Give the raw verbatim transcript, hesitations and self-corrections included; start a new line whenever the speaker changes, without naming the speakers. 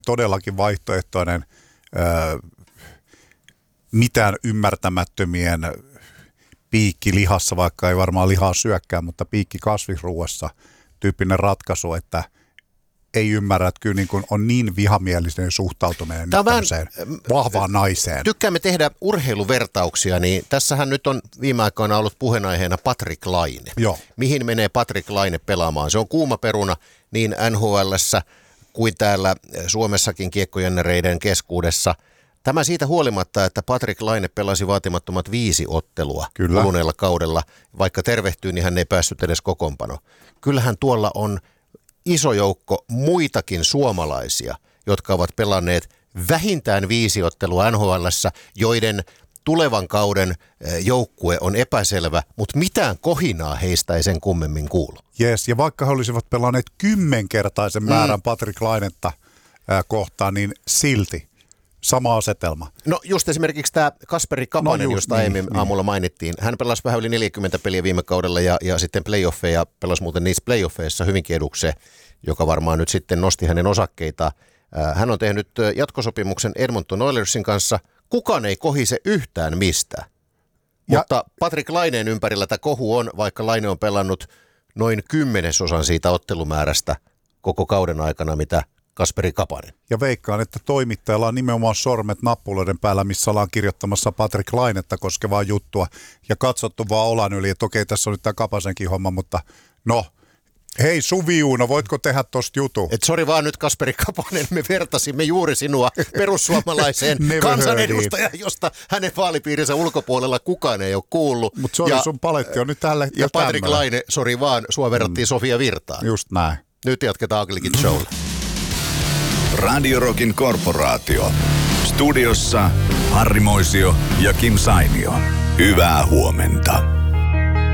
todellakin vaihtoehtoinen ö, mitään ymmärtämättömien piikki lihassa, vaikka ei varmaan lihaa syökkää, mutta piikki kasvisruuassa tyyppinen ratkaisu, että ei ymmärrä, että kyllä niin kuin on niin vihamielinen suhtautuminen tämmöiseen vahvaan naiseen.
Tykkäämme tehdä urheiluvertauksia, niin tässähän nyt on viime aikoina ollut puheenaiheena Patrik Laine.
Joo.
Mihin menee Patrik Laine pelaamaan? Se on kuuma peruna niin N H L:ssä kuin täällä Suomessakin kiekkojännereiden keskuudessa. Tämä siitä huolimatta, että Patrik Laine pelasi vaatimattomat viisi ottelua
Kyllä.
kuluneella kaudella. Vaikka tervehtyi, niin hän ei päässyt edes kokoonpano. Kyllähän tuolla on iso joukko muitakin suomalaisia, jotka ovat pelanneet vähintään viisi ottelua N H L:ssä, joiden tulevan kauden joukkue on epäselvä, mutta mitään kohinaa heistä ei sen kummemmin kuulu.
Jes, ja vaikka he olisivat pelanneet kymmenkertaisen määrän mm. Patrik Lainetta äh, kohtaan, niin silti sama asetelma.
No just esimerkiksi tämä Kasperi Kapanen, no just, josta niin, aiemmin niin. aamulla mainittiin. Hän pelasi vähän yli neljäkymmentä peliä viime kaudella ja, ja sitten playoffeja, pelasi muuten niissä playoffeissa hyvinkin edukseen, joka varmaan nyt sitten nosti hänen osakkeitaan. Hän on tehnyt jatkosopimuksen Edmonton Oilersin kanssa. Kukaan ei kohise yhtään mistään. Ja, mutta Patrik Laineen ympärillä tämä kohu on, vaikka Laine on pelannut noin kymmenesosan siitä ottelumäärästä koko kauden aikana, mitä Kasperi Kapanen.
Ja veikkaan, että toimittajalla on nimenomaan sormet nappuloiden päällä, missä ollaan kirjoittamassa Patrik Lainetta koskevaa juttua ja katsottu vaan olan yli, että okei, tässä on nyt tämä Kapasenkin homma, mutta no, hei Suvi Uno, voitko tehdä tosta jutun?
Et sori vaan nyt Kasperi Kapanen, me vertasimme juuri sinua perussuomalaiseen kansanedustajaan, josta hänen vaalipiirinsä ulkopuolella kukaan ei ole kuullut.
Mutta sori, sun paletti on nyt tällä
ja Patrik Laine, sori vaan, sua verrattiin mm. Sofia Virtaan.
Just näin.
Nyt jatketaan Agilikin showlla.
Radio Rockin korporaatio. Studiossa Harri Moisio ja Kim Sainio. Hyvää huomenta.